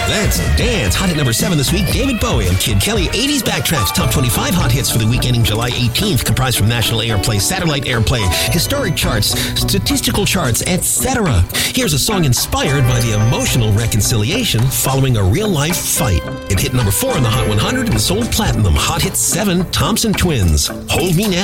Let's dance. Hot hit number 7 this week, David Bowie and Kid Kelly. 80s Backtracks, top 25 hot hits for the week ending July 18th, comprised from national airplay, satellite airplay, historic charts, statistical charts, etc. Here's a song inspired by the emotional reconciliation following a real-life fight. It hit number 4 on the Hot 100 and sold platinum. Hot hit 7, Thompson Twins. Hold Me Now.